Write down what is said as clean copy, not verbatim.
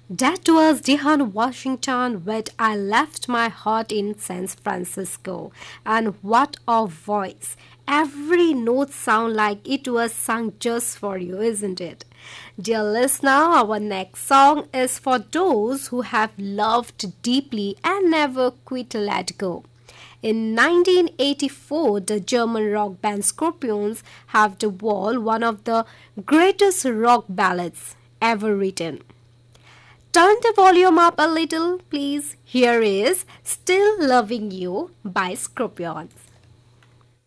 That was Dehan Washington with I Left My Heart in San Francisco. And what a voice! Every note sounds like it was sung just for you, isn't it? Dear listener, our next song is for those who have loved deeply and never quit let go. In 1984, the German rock band Scorpions have the wall one of the greatest rock ballads ever written. Turn the volume up a little, please. Here is Still Loving You by Scorpions.